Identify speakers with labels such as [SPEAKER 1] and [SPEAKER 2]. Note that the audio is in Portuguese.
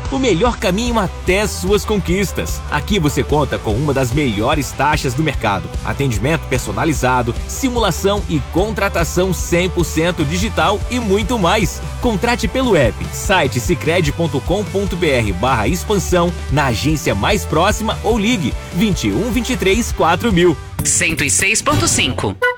[SPEAKER 1] o melhor caminho até suas conquistas. Aqui você conta com uma das melhores taxas do mercado, atendimento personalizado, simulação e contratação 100% digital e muito mais. Contrate pelo app, site sicredi.com.br/expansão, na agência mais próxima ou ligue 21 23 4000.
[SPEAKER 2] 106.5